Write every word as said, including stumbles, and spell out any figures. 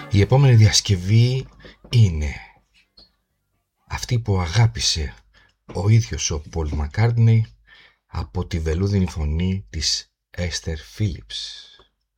Η επόμενη διασκευή είναι αυτή που αγάπησε ο ίδιος ο Paul McCartney από τη βελούδινη φωνή της Esther Phillips.